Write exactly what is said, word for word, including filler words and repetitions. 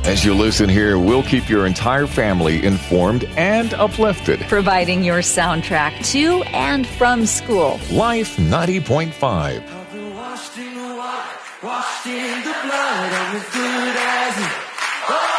As you listen here, we'll keep your entire family informed and uplifted. Providing your soundtrack to and from school. Life ninety point five. Washed in the blood, I'm as good as